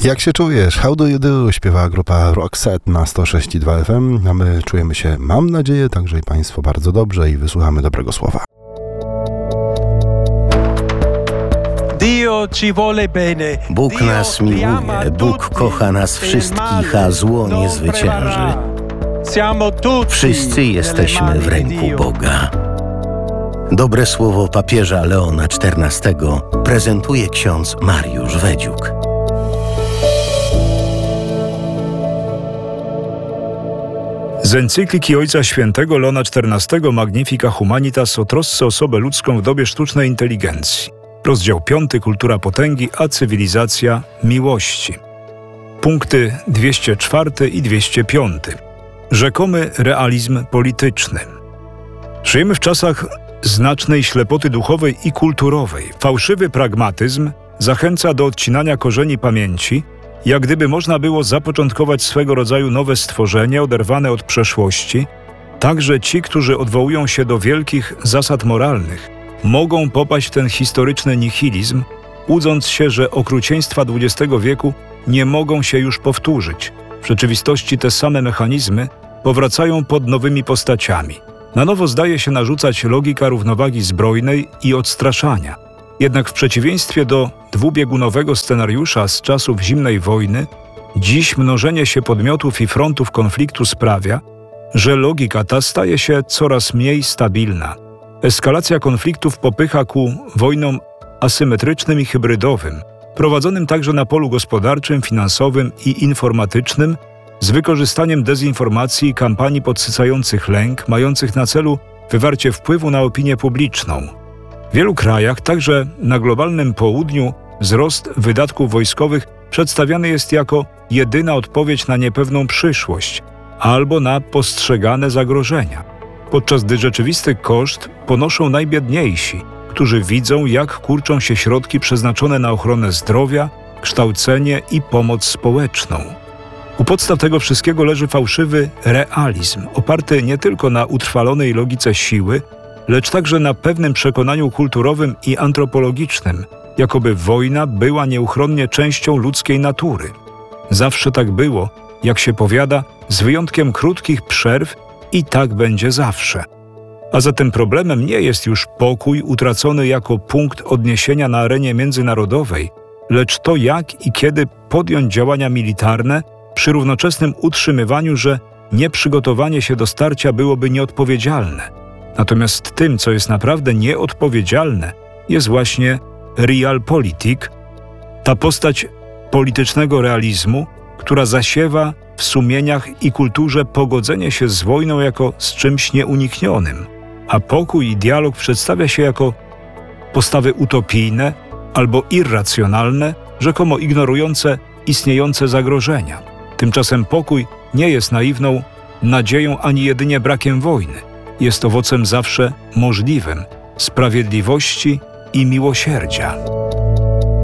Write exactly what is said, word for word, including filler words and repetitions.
Jak się czujesz? How do you do? Śpiewa grupa Roxette na sto sześć i dwa F M, a my czujemy się, mam nadzieję, także i Państwo bardzo dobrze i wysłuchamy dobrego słowa. Bóg nas miłuje, Bóg kocha nas wszystkich, a zło nie zwycięży. Wszyscy jesteśmy w ręku Boga. Dobre słowo papieża Leona czternastego prezentuje ksiądz Mariusz Wedziuk. Z encykliki Ojca Świętego Leona czternastego Magnifica Humanitas o trosce o osobę ludzką w dobie sztucznej inteligencji. Rozdział piąty. Kultura potęgi, a cywilizacja miłości. Punkty dwieście cztery i dwieście pięć. Rzekomy realizm polityczny. Żyjemy w czasach znacznej ślepoty duchowej i kulturowej. Fałszywy pragmatyzm zachęca do odcinania korzeni pamięci, jak gdyby można było zapoczątkować swego rodzaju nowe stworzenie oderwane od przeszłości. Także ci, którzy odwołują się do wielkich zasad moralnych, mogą popaść w ten historyczny nihilizm, łudząc się, że okrucieństwa dwudziestego wieku nie mogą się już powtórzyć. W rzeczywistości te same mechanizmy powracają pod nowymi postaciami. Na nowo zdaje się narzucać logika równowagi zbrojnej i odstraszania. Jednak w przeciwieństwie do dwubiegunowego scenariusza z czasów zimnej wojny, dziś mnożenie się podmiotów i frontów konfliktu sprawia, że logika ta staje się coraz mniej stabilna. Eskalacja konfliktów popycha ku wojnom asymetrycznym i hybrydowym, prowadzonym także na polu gospodarczym, finansowym i informatycznym, z wykorzystaniem dezinformacji i kampanii podsycających lęk, mających na celu wywarcie wpływu na opinię publiczną. W wielu krajach, także na globalnym południu, wzrost wydatków wojskowych przedstawiany jest jako jedyna odpowiedź na niepewną przyszłość albo na postrzegane zagrożenia, podczas gdy rzeczywisty koszt ponoszą najbiedniejsi, którzy widzą, jak kurczą się środki przeznaczone na ochronę zdrowia, kształcenie i pomoc społeczną. U podstaw tego wszystkiego leży fałszywy realizm, oparty nie tylko na utrwalonej logice siły, lecz także na pewnym przekonaniu kulturowym i antropologicznym, jakoby wojna była nieuchronnie częścią ludzkiej natury. Zawsze tak było, jak się powiada, z wyjątkiem krótkich przerw i tak będzie zawsze. A zatem problemem nie jest już pokój utracony jako punkt odniesienia na arenie międzynarodowej, lecz to, jak i kiedy podjąć działania militarne przy równoczesnym utrzymywaniu, że nieprzygotowanie się do starcia byłoby nieodpowiedzialne. Natomiast tym, co jest naprawdę nieodpowiedzialne, jest właśnie realpolitik, ta postać politycznego realizmu, która zasiewa w sumieniach i kulturze pogodzenie się z wojną jako z czymś nieuniknionym, a pokój i dialog przedstawia się jako postawy utopijne albo irracjonalne, rzekomo ignorujące istniejące zagrożenia. Tymczasem pokój nie jest naiwną nadzieją ani jedynie brakiem wojny. Jest owocem zawsze możliwym, sprawiedliwości i miłosierdzia.